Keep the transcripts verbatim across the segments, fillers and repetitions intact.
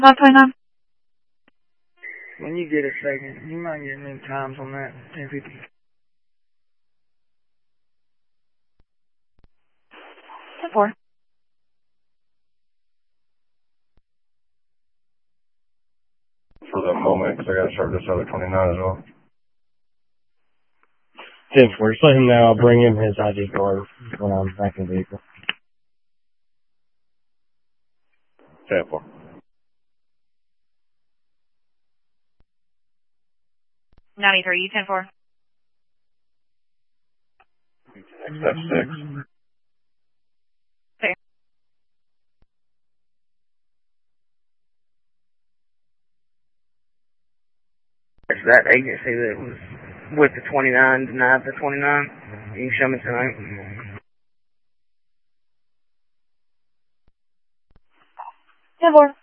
nine twenty-nine. When you get a second, you might get me times on that ten fifty. ten four. For the moment, because I got to start this other twenty-nine as well. ten four. Just let him know I'll bring him his I D card when I'm back in the vehicle. ten four. ninety-three, ten four. That's six. Okay. It's that agency that was with the twenty-nine, denied the twenty-nine. You can show me tonight. ten four.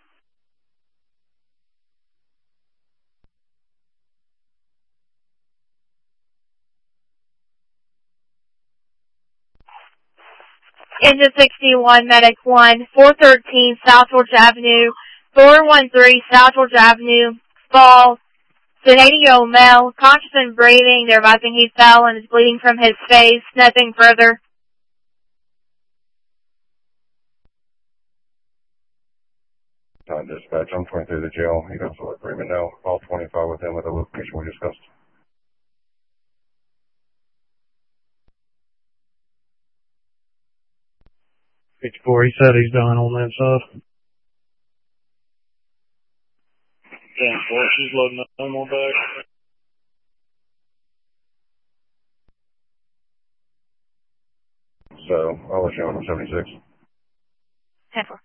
Engine sixty-one, Medic one, four thirteen South George Avenue, four one three South George Avenue, fall, an eighty-year-old male, conscious and breathing. They're advising he fell and is bleeding from his face. Nothing further. Uh, dispatch, I'm twenty-three to the jail. You can also let Freeman know. All twenty-five with him with the location we discussed. fifty-four, he said he's done on that side. ten four, she's loading up one more back. So, I'll let you know on seventy-six. ten four.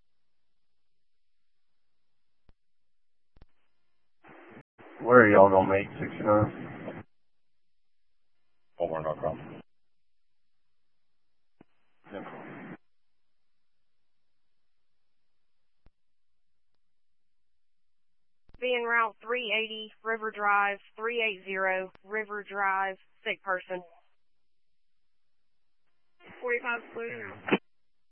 Where are y'all gonna make sixty-nine? Walmart dot com. Being Route three eighty, River Drive, three eighty, River Drive, sick person. forty-five Blue.